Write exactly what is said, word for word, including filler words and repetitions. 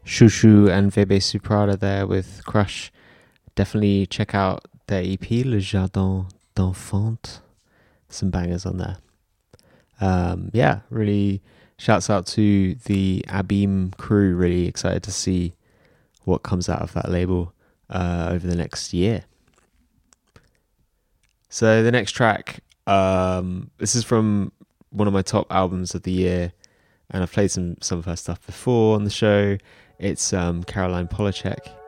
Shushu and Bebe Suprada there with Crush. Definitely check out their E P, Le Jardin d'Enfants. Some bangers on there. Um, yeah, really shouts out to the Abim crew. Really excited to see what comes out of that label uh, over the next year. So the next track, um, this is from one of my top albums of the year, and I've played some some of her stuff before on the show. It's um, Caroline Polachek,